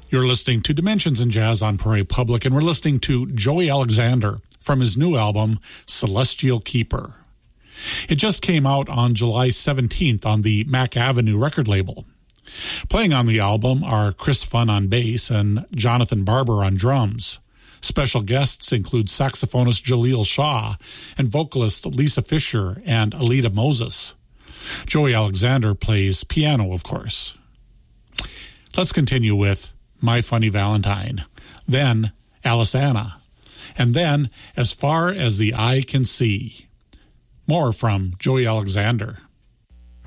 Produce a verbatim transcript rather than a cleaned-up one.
You're listening to Dimensions in Jazz on Prairie Public, and we're listening to Joey Alexander from his new album, Celestial Keeper. It just came out on July seventeenth on the Mac Avenue record label. Playing on the album are Chris Funn on bass and Jonathan Barber on drums. Special guests include saxophonist Jaleel Shaw and vocalist Lisa Fisher and Alita Moses. Joey Alexander plays piano, of course. Let's continue with My Funny Valentine, then Alice Anna, and then As Far as the Eye Can See. More from Joey Alexander.